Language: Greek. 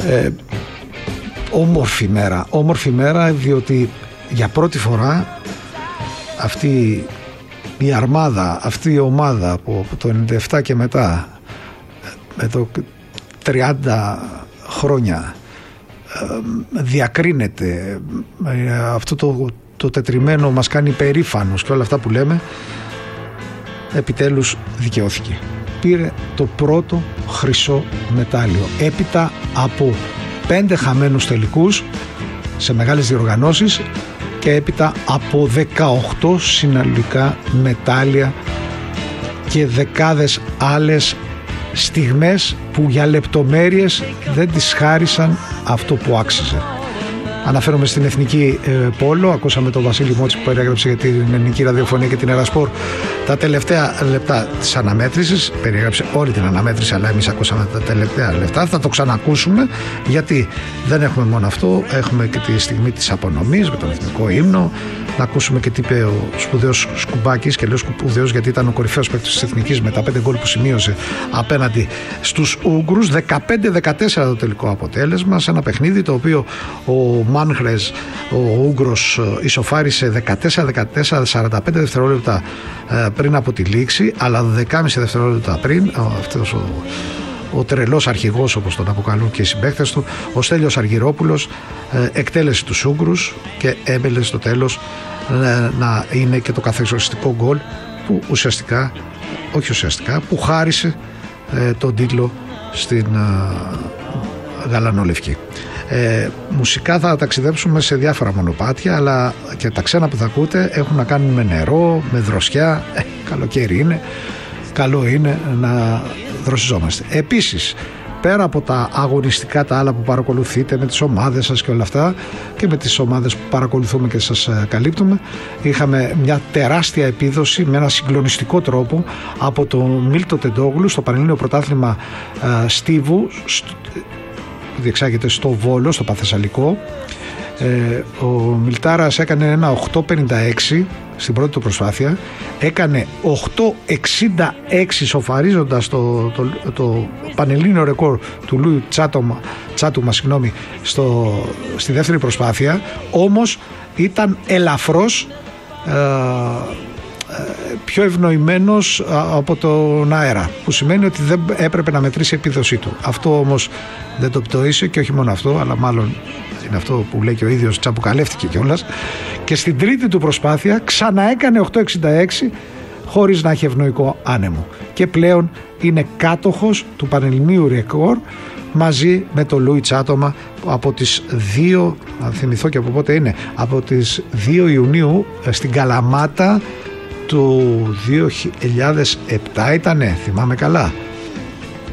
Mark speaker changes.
Speaker 1: Όμορφη μέρα, διότι για πρώτη φορά αυτή η αρμάδα, αυτή η ομάδα από το 97 και μετά, με το 30 χρόνια, διακρίνεται, αυτό το τετριμένο μας κάνει περήφανος και όλα αυτά που λέμε, επιτέλους δικαιώθηκε. Πήρε το πρώτο χρυσό μετάλλιο έπειτα από 5 χαμένους τελικούς σε μεγάλες διοργανώσεις και έπειτα από 18 συναλλικά μετάλλια και δεκάδες άλλες στιγμές που για λεπτομέρειες δεν τις χάρισαν αυτό που άξιζε. Αναφέρομαι στην εθνική πόλο. Ακούσαμε τον Βασίλη Μότση που περιέγραψε για την ελληνική ραδιοφωνία και την Ερασπορ τα τελευταία λεπτά της αναμέτρησης. Περιέγραψε όλη την αναμέτρηση, αλλά εμείς ακούσαμε τα τελευταία λεπτά. Θα το ξανακούσουμε, γιατί δεν έχουμε μόνο αυτό. Έχουμε και τη στιγμή της απονομής με τον εθνικό ύμνο. Να ακούσουμε και τι είπε ο σπουδαίος Σκουμπάκης, και λέω σπουδαίος γιατί ήταν ο κορυφαίος παίκτης της εθνικής με τα 5 γκολ που σημείωσε απέναντι στους Ούγγρους. 15-14 το τελικό αποτέλεσμα, σε ένα παιχνίδι το οποίο ο Μάνχρες, ο Ούγγρος, ισοφάρισε 14-14, 45 δευτερόλεπτα πριν από τη λήξη, αλλά 12,5 δευτερόλεπτα πριν αυτός ο τρελός αρχηγός, όπως τον αποκαλούν και οι συμπαίκτες του, ο Στέλιος Αργυρόπουλος, εκτέλεσε τους Ούγγρους και έμελε στο τέλος να είναι και το καθοριστικό γκολ που που χάρισε τον τίτλο στην γαλανόλευκη. Μουσικά θα ταξιδέψουμε σε διάφορα μονοπάτια, αλλά και τα ξένα που θα ακούτε έχουν να κάνουν με νερό, με δροσιά. Καλοκαίρι είναι, καλό είναι να δροσιζόμαστε. Επίσης, πέρα από τα αγωνιστικά τα άλλα που παρακολουθείτε με τις ομάδες σας και όλα αυτά, και με τις ομάδες που παρακολουθούμε και σας καλύπτουμε, είχαμε μια τεράστια επίδοση με ένα συγκλονιστικό τρόπο από τον Μίλτο Τεντόγλου στο Πανελλήνιο Πρωτάθλημα Στίβου, διεξάγεται στο Βόλο, στο Παθεσσαλικό. Ο Μιλτάρας έκανε ένα 8.56 στην πρώτη του προσπάθεια, έκανε 8.66 σοφαρίζοντας το πανελλήνιο ρεκόρ του Λουί Τσάτουμα στη δεύτερη προσπάθεια. Όμως ήταν ελαφρώς πιο ευνοημένος από τον αέρα, που σημαίνει ότι δεν έπρεπε να μετρήσει η επίδοσή του. Αυτό όμως δεν το πτώησε, και όχι μόνο αυτό, αλλά μάλλον είναι αυτό που λέει και ο ίδιος, τσαμπουκαλεύτηκε κιόλας, και στην τρίτη του προσπάθεια ξαναέκανε 8.66 χωρίς να έχει ευνοϊκό άνεμο, και πλέον είναι κάτοχος του πανελληνίου ρεκόρ μαζί με το Λουί Τσάτομα από τις 2, να θυμηθώ και από πότε είναι, από τις 2 Ιουνίου στην Καλαμάτα του 2007 ήτανε, θυμάμαι καλά.